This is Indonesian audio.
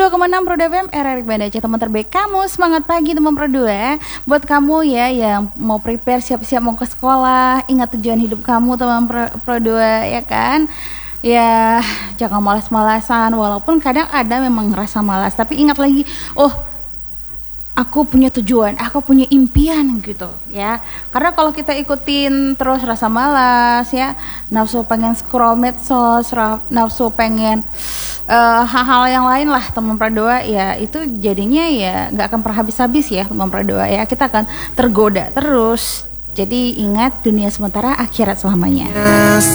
92,6 Pro FM RRI Banda Aceh, teman terbaik kamu. Semangat pagi teman Pro 2. Buat kamu ya yang mau prepare, siap-siap mau ke sekolah, ingat tujuan hidup kamu teman Pro 2 ya kan. Ya jangan malas-malasan, walaupun kadang ada memang ngerasa malas, tapi ingat lagi, oh aku punya tujuan, aku punya impian gitu ya. Karena kalau kita ikutin terus rasa malas ya, nafsu pengen scroll medsos, nafsu pengen hal-hal yang lain lah teman Pradoa, ya itu jadinya ya nggak akan pernah habis-habis ya teman Pradoa ya. Kita akan tergoda terus. Jadi ingat, dunia sementara, akhirat selamanya.